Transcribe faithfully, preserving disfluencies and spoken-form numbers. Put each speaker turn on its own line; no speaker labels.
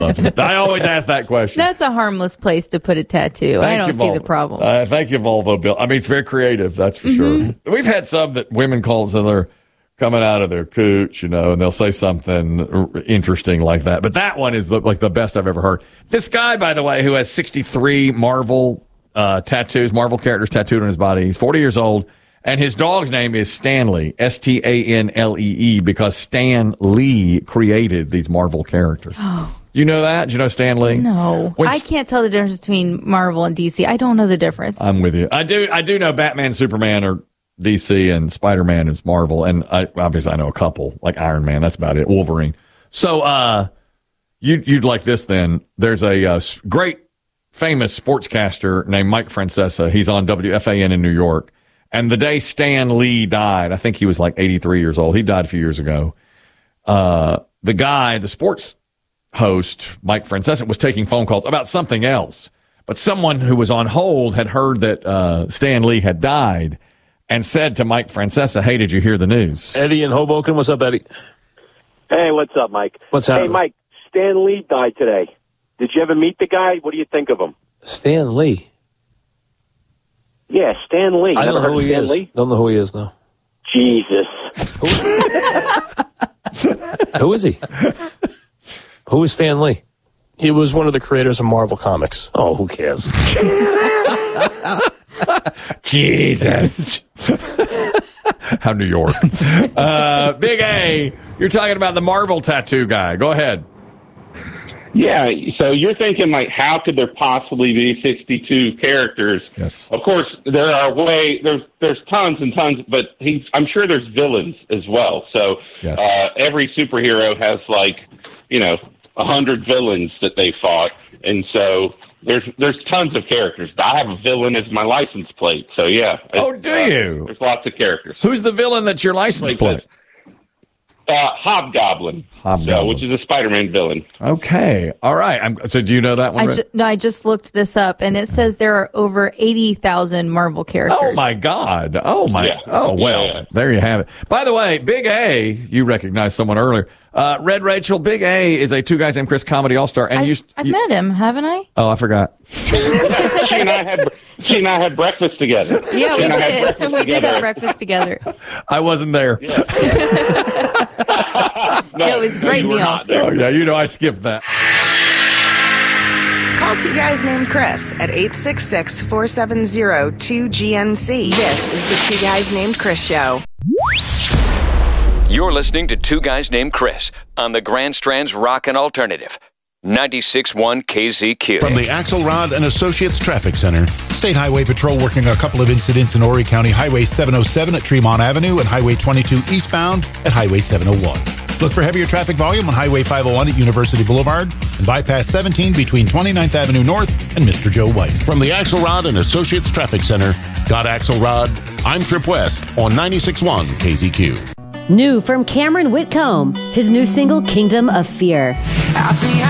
I always ask that question.
That's a harmless place to put a tattoo.
Thank
I don't
you,
see
Volvo.
the problem.
Uh, thank you, Volvo Bill. I mean, it's very creative, that's for
Mm-hmm.
sure. We've had some that women call so they're coming out of their cooch, you know, and they'll say something r- interesting like that. But that one is the, like the best I've ever heard. This guy, by the way, who has sixty-three Marvel uh, tattoos, Marvel characters tattooed on his body. He's forty years old, and his dog's name is Stanley, S T A N L E E, because Stan Lee created these Marvel characters.
Oh.
You know that? Do you know Stan Lee?
No.
When
I can't tell the difference between Marvel and D C. I don't know the difference.
I'm with you. I do. I do know Batman, Superman are D C, and Spider-Man is Marvel, and I, obviously I know a couple like Iron Man. That's about it. Wolverine. So uh, you, you'd like this then? There's a uh, great, famous sportscaster named Mike Francesa. He's on W F A N in New York, and the day Stan Lee died, I think he was like eighty-three years old. He died a few years ago. Uh, the guy, the sports host, Mike Francesa, was taking phone calls about something else, but someone who was on hold had heard that uh, Stan Lee had died and said to Mike Francesa, hey, did you hear the news?
Eddie in Hoboken. What's up, Eddie?
Hey, what's up, Mike?
What's happening?
Hey, Mike, Stan Lee died today. Did you ever meet the guy? What do you think of him?
Stan Lee.
Yeah, Stan Lee.
I don't
Never
know who
heard of
he
Stan
is.
Lee?
Don't know who he is, no.
Jesus.
Who is he? Who is Stan Lee?
He was one of the creators of Marvel Comics.
Oh, who cares?
Jesus. How New York. Uh, Big A, you're talking about the Marvel tattoo guy. Go ahead.
Yeah, so you're thinking, like, how could there possibly be sixty-two characters?
Yes.
Of course, there are way there's there's tons and tons, but he's I'm sure there's villains as well. So
Yes.
uh, every superhero has, like, you know, a hundred villains that they fought, and so there's there's tons of characters. I have a villain as my license plate, so yeah.
Oh, do
uh,
you?
There's lots of characters.
Who's the villain that's your license
Like
plate?
Uh, Hobgoblin,
Hobgoblin.
So, which is a Spider-Man villain.
Okay. All right. I'm, so do you know that one?
I,
Rick?
ju- no, I just looked this up, and it says there are over eighty thousand Marvel characters.
Oh, my God. Oh, my.
Yeah.
Oh, well,
Yeah, yeah.
there you have it. By the way, Big A, you recognized someone earlier. Uh, Red Rachel, Big A is a Two Guys Named Chris comedy all-star. And
I,
you,
I've
you,
met him, haven't I?
Oh, I forgot.
Yeah, she and I had she and I had breakfast together.
Yeah,
She
we
and I had
did.
breakfast
We did
together.
have breakfast together.
I wasn't there.
No,
It was a
no,
great
you were
meal.
not there.
Oh, yeah, you know I skipped that.
Call Two Guys Named Chris at eight six six, four seven zero, two G N C. This is the Two Guys Named Chris Show.
You're listening to Two Guys Named Chris on the Grand Strand's Rockin' Alternative. ninety-six point one K Z Q.
From the Axelrod and Associates Traffic Center, State Highway Patrol working a couple of incidents in Horry County, Highway seven oh seven at Tremont Avenue and Highway twenty-two eastbound at Highway seven oh one. Look for heavier traffic volume on Highway five oh one at University Boulevard and bypass seventeen between twenty-ninth Avenue North and Mister Joe White. From the Axelrod and Associates Traffic Center, got Axelrod, I'm Trip West on ninety-six point one K Z Q.
New from Cameron Whitcomb, his new single, Kingdom of Fear.
I see